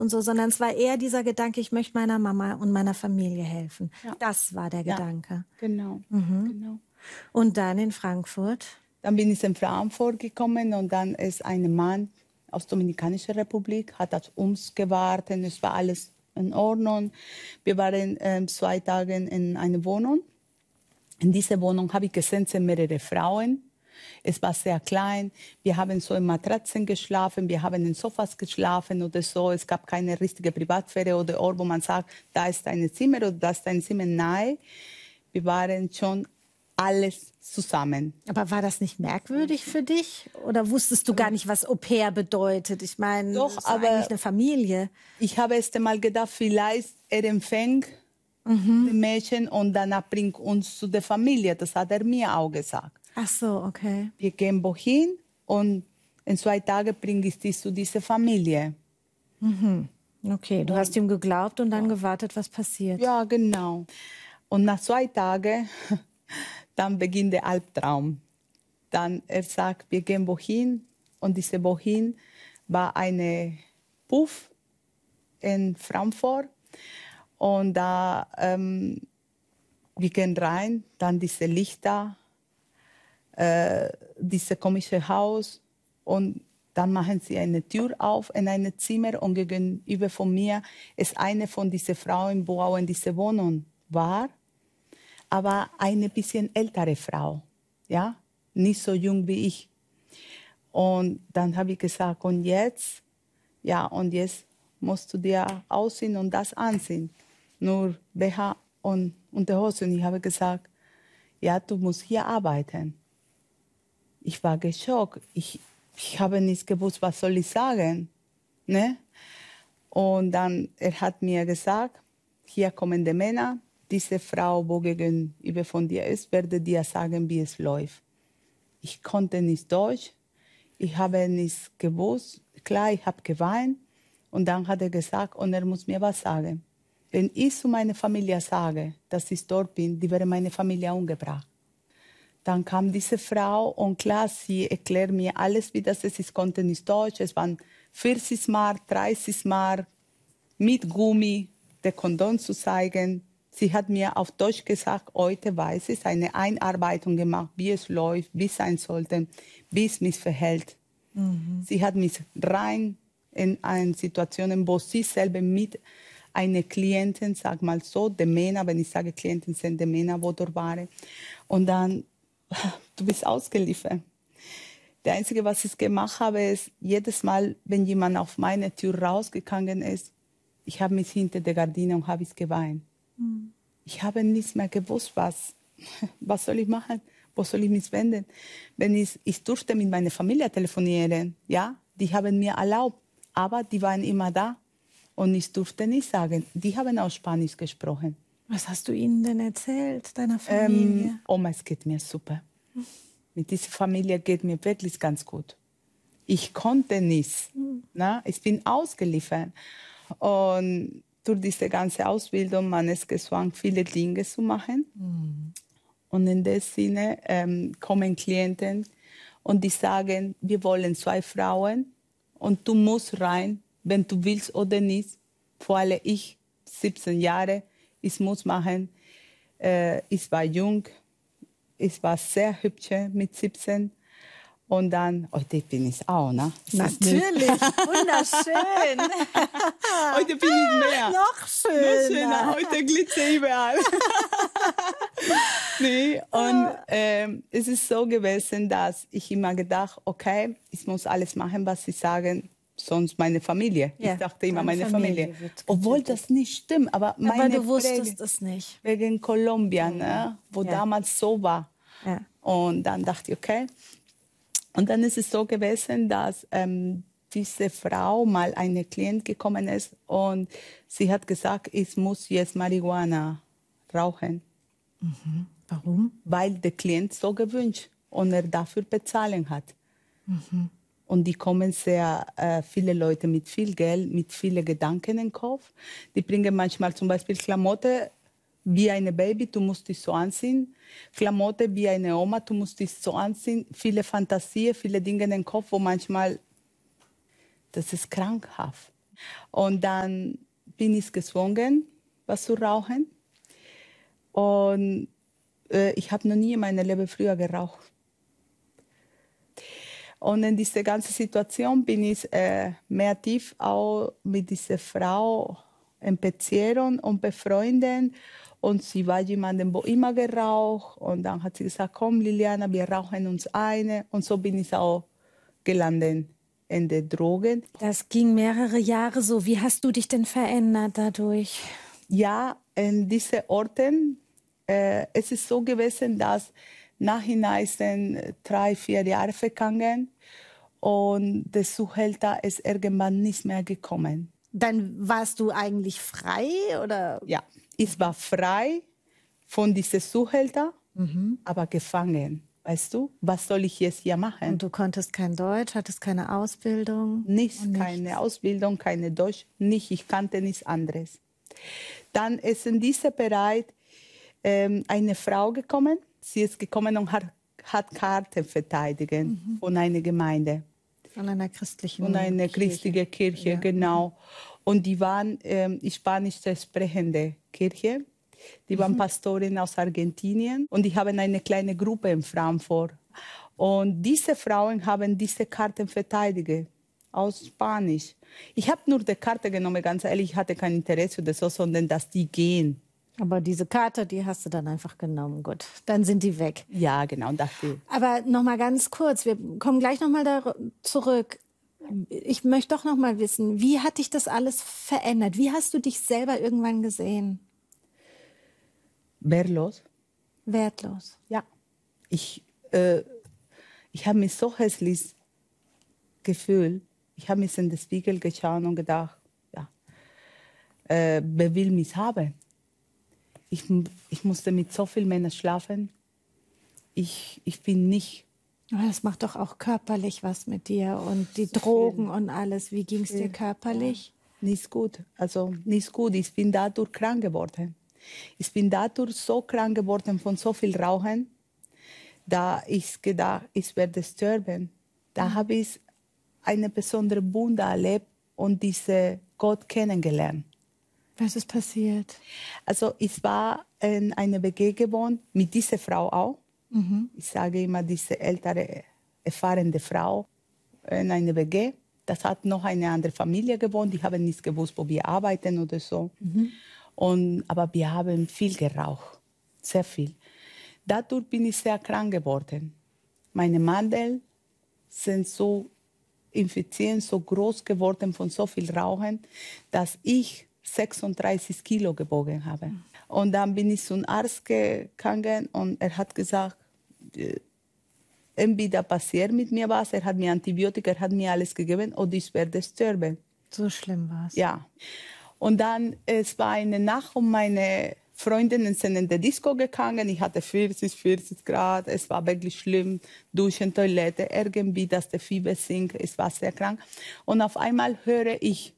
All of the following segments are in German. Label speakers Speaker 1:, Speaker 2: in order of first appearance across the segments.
Speaker 1: und so, sondern es war eher dieser Gedanke, ich möchte meiner Mama und meiner Familie helfen.
Speaker 2: Ja.
Speaker 1: Das war der Gedanke.
Speaker 2: Genau,
Speaker 1: Mhm.
Speaker 2: genau.
Speaker 1: Und dann in Frankfurt?
Speaker 2: Dann bin ich in Frankfurt gekommen und dann ist ein Mann aus der Dominikanischen Republik, hat auf uns gewartet, es war alles in Ordnung. Wir waren 2 Tage in einer Wohnung. In dieser Wohnung habe ich gesehen, sind mehrere Frauen. Es war sehr klein. Wir haben so in Matratzen geschlafen, wir haben in Sofas geschlafen oder so. Es gab keine richtige Privatsphäre oder Ort, wo man sagt, da ist ein Zimmer oder da ist ein Zimmer. Nein, wir waren schon alles zusammen.
Speaker 1: Aber war das nicht merkwürdig für dich? Oder wusstest du gar nicht, was Au-pair bedeutet? Ich meine,
Speaker 2: Doch,
Speaker 1: das ist
Speaker 2: aber
Speaker 1: eigentlich eine Familie.
Speaker 2: Ich habe erst einmal gedacht, vielleicht er empfängt die Mädchen und danach bringt uns zu der Familie. Das hat er mir auch gesagt.
Speaker 1: Ach so, okay.
Speaker 2: Wir gehen wohin und in 2 Tagen bringe ich dich zu dieser Familie.
Speaker 1: Okay, du hast ihm geglaubt und dann gewartet, was passiert.
Speaker 2: Ja, genau. Und nach 2 Tagen, dann beginnt der Albtraum. Dann er sagt, wir gehen wohin und diese wohin war eine Puff in Frankfurt. Und da, wir gehen rein, dann diese Lichter, dieses komische Haus. Und dann machen sie eine Tür auf in ein Zimmer und gegenüber von mir ist eine von diesen Frauen, die auch in dieser Wohnung war, aber eine bisschen ältere Frau, ja, nicht so jung wie ich. Und dann habe ich gesagt, und jetzt, ja, und jetzt musst du dir ausziehen und das anziehen. Nur BH und Unterhose. Und ich habe gesagt, ja, du musst hier arbeiten. Ich war geschockt. Ich habe nicht gewusst, was soll ich sagen. Ne? Und dann, er hat mir gesagt, hier kommen die Männer. Diese Frau, wo gegenüber von dir ist, werde dir sagen, wie es läuft. Ich konnte nicht Deutsch. Ich habe nicht gewusst. Klar, ich habe geweint. Und dann hat er gesagt, und er muss mir was sagen. Wenn ich zu meiner Familie sage, dass ich dort bin, die wäre meine Familie umgebracht. Dann kam diese Frau und klar, sie erklärt mir alles, wie das ist. Ich konnte nicht Deutsch. Es waren 40 Mal, 30 Mal mit Gummi, der Kondom zu zeigen. Sie hat mir auf Deutsch gesagt, heute weiß ich, eine Einarbeitung gemacht, wie es läuft, wie es sein sollte, wie es mich verhält. Sie hat mich rein in eine Situation, wo sie selber mit einer Klientin, sag mal so, die Männer, wenn ich sage Klientin, sind die Männer, die dort waren. Und dann, du bist ausgeliefert. Das Einzige, was ich gemacht habe, ist, jedes Mal, wenn jemand auf meine Tür rausgegangen ist, ich habe mich hinter der Gardine und habe geweint. Ich habe nichts mehr gewusst, was soll ich machen, wo soll ich mich wenden. Wenn ich durfte mit meiner Familie telefonieren, ja, die haben mir erlaubt, aber die waren immer da und ich durfte nicht sagen. Die haben auch Spanisch gesprochen.
Speaker 1: Was hast du ihnen denn erzählt, deiner Familie?
Speaker 2: Oma, es geht mir super. Mit dieser Familie geht mir wirklich ganz gut. Ich konnte nichts. Na? Ich bin ausgeliefert. Und durch diese ganze Ausbildung, man ist gezwungen, viele Dinge zu machen. Und in dem Sinne kommen Klienten und die sagen, wir wollen 2 Frauen und du musst rein, wenn du willst oder nicht. Vor allem ich, 17 Jahre, ich muss machen. Ich war jung, ich war sehr hübsch mit 17. Und dann, heute bin ich auch, ne?
Speaker 1: Natürlich, wunderschön.
Speaker 2: Heute bin ich mehr.
Speaker 1: Noch schöner.
Speaker 2: Heute glitzer überall. Nee, und es ist so gewesen, dass ich immer gedacht, okay, ich muss alles machen, was sie sagen, sonst meine Familie.
Speaker 1: Ja,
Speaker 2: ich dachte immer,
Speaker 1: deine
Speaker 2: meine
Speaker 1: Familie
Speaker 2: Familie.
Speaker 1: wird
Speaker 2: Obwohl
Speaker 1: getötet.
Speaker 2: das nicht stimmt, aber meine
Speaker 1: Aber du wusstest
Speaker 2: Präge,
Speaker 1: es nicht.
Speaker 2: wegen Kolumbien, ne, wo
Speaker 1: Ja.
Speaker 2: damals so war.
Speaker 1: Ja.
Speaker 2: Und dann dachte ich, okay. Und dann ist es so gewesen, dass diese Frau mal eine Klient gekommen ist und sie hat gesagt, ich muss jetzt Marihuana rauchen.
Speaker 1: Warum?
Speaker 2: Weil der Klient so gewünscht und er dafür bezahlen hat. Und die kommen sehr viele Leute mit viel Geld, mit vielen Gedanken im Kopf. Die bringen manchmal zum Beispiel Klamotten wie ein Baby, du musst dich so anziehen. Klamotten wie eine Oma, du musst dich so anziehen. Viele Fantasien, viele Dinge im Kopf, wo manchmal, das ist krankhaft. Und dann bin ich gezwungen, was zu rauchen. Und ich habe noch nie in meinem Leben früher geraucht. Und in dieser ganzen Situation bin ich mehr tief auch mit dieser Frau empathieren und befreunden. Und sie war jemandem, wo immer geraucht. Und dann hat sie gesagt, komm Liliana, wir rauchen uns eine. Und so bin ich auch gelandet in den Drogen.
Speaker 1: Das ging mehrere Jahre so. Wie hast du dich denn verändert dadurch?
Speaker 2: Ja, in diesen Orten, es ist so gewesen, dass nachhinein sind 3, 4 Jahre vergangen und der Zuhälter ist irgendwann nicht mehr gekommen.
Speaker 1: Dann warst du eigentlich frei oder?
Speaker 2: Ja, ich war frei von diesem Zuhälter, aber gefangen. Weißt du, was soll ich jetzt hier machen?
Speaker 1: Und du konntest kein Deutsch, hattest keine Ausbildung?
Speaker 2: Nichts, keine Ausbildung, keine Deutsch, nicht. Ich kannte nichts anderes. Dann ist in diesem Bereich eine Frau gekommen. Sie ist gekommen und hat Karten verteidigt von einer Gemeinde.
Speaker 1: Von einer christlichen
Speaker 2: Von einer christlichen Kirche,
Speaker 1: ja.
Speaker 2: genau. Und die waren spanisch sprechende Kirche. Die waren Pastorin aus Argentinien und die haben eine kleine Gruppe in Frankfurt. Und diese Frauen haben diese Karten verteidigt aus Spanisch. Ich habe nur die Karte genommen, ganz ehrlich, ich hatte kein Interesse oder so, sondern dass die gehen.
Speaker 1: Aber diese Karte, die hast du dann einfach genommen. Gut, dann sind die weg.
Speaker 2: Ja, genau, dachte ich.
Speaker 1: Aber noch mal ganz kurz, wir kommen gleich noch mal da zurück. Ich möchte doch noch mal wissen, wie hat dich das alles verändert? Wie hast du dich selber irgendwann gesehen?
Speaker 2: Wehrlos.
Speaker 1: Wertlos.
Speaker 2: Ja. Ich habe mich so hässlich gefühlt. Ich habe mich in den Spiegel geschaut und gedacht, ja, wer will mich haben? Ich musste mit so vielen Männern schlafen. Ich bin nicht.
Speaker 1: Aber das macht doch auch körperlich was mit dir und die Drogen und alles. Wie ging es dir körperlich?
Speaker 2: Ja, nicht gut. Also nicht gut. Ich bin dadurch krank geworden. Ich bin dadurch so krank geworden von so viel Rauchen, da ich gedacht, ich werde sterben. Da habe ich eine besondere Wunder erlebt und diese Gott kennengelernt.
Speaker 1: Was ist passiert?
Speaker 2: Also ich war in einer WG gewohnt, mit dieser Frau auch. Ich sage immer, diese ältere, erfahrene Frau in einer WG. Das hat noch eine andere Familie gewohnt. Die haben nicht gewusst, wo wir arbeiten oder so. Aber wir haben viel geraucht, sehr viel. Dadurch bin ich sehr krank geworden. Meine Mandeln sind so infiziert, so groß geworden von so viel Rauchen, dass ich 36 Kilo gewogen habe. Und dann bin ich zum Arzt gegangen und er hat gesagt, entweder passiert mit mir was, er hat mir Antibiotika, er hat mir alles gegeben oder ich werde sterben.
Speaker 1: So schlimm war es.
Speaker 2: Ja. Und dann, es war eine Nacht und meine Freundinnen sind in die Disco gegangen. Ich hatte 40 Grad. Es war wirklich schlimm. Duschen, Toilette, irgendwie, dass der Fieber sinkt. Es war sehr krank. Und auf einmal höre ich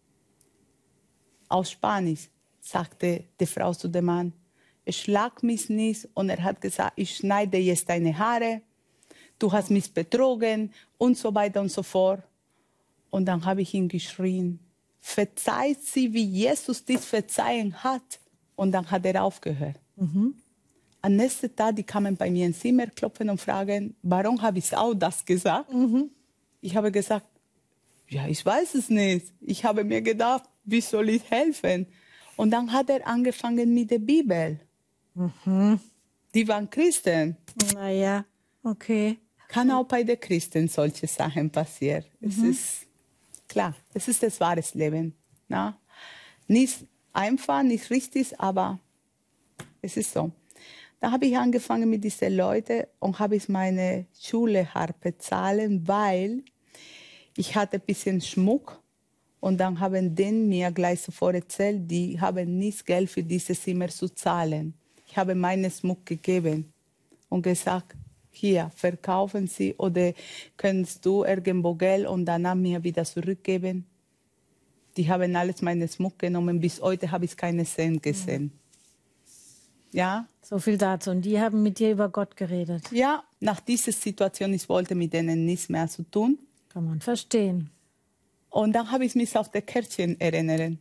Speaker 2: aus Spanisch, sagte die Frau zu dem Mann, schlag mich nicht. Und er hat gesagt, ich schneide jetzt deine Haare. Du hast mich betrogen und so weiter und so fort. Und dann habe ich ihn geschrien, verzeiht sie, wie Jesus dich verzeihen hat. Und dann hat er aufgehört. Am nächsten Tag, die kamen bei mir ins Zimmer, klopfen und fragen, warum habe ich auch das gesagt? Ich habe gesagt, ja, ich weiß es nicht. Ich habe mir gedacht, wie soll ich helfen? Und dann hat er angefangen mit der Bibel. Die waren Christen.
Speaker 1: Naja, okay.
Speaker 2: Kann auch bei den Christen solche Sachen passieren. Es ist klar, es ist das wahre Leben. Na? Nicht einfach, nicht richtig, aber es ist so. Da habe ich angefangen mit diesen Leuten und habe ich meine Schule bezahlen, weil ich hatte ein bisschen Schmuck und dann haben die mir gleich sofort erzählt, die haben nicht Geld für dieses Zimmer zu zahlen. Ich habe meinen Schmuck gegeben und gesagt, hier, verkaufen Sie oder kannst du irgendwo Geld und danach mir wieder zurückgeben. Die haben alles meinen Schmuck genommen. Bis heute habe ich keine Cent gesehen. Ja.
Speaker 1: So viel dazu. Und die haben mit dir über Gott geredet.
Speaker 2: Ja, nach dieser Situation, ich wollte mit denen nichts mehr zu tun.
Speaker 1: Kann man verstehen.
Speaker 2: Und dann habe ich mich auf die Kärtchen erinnert.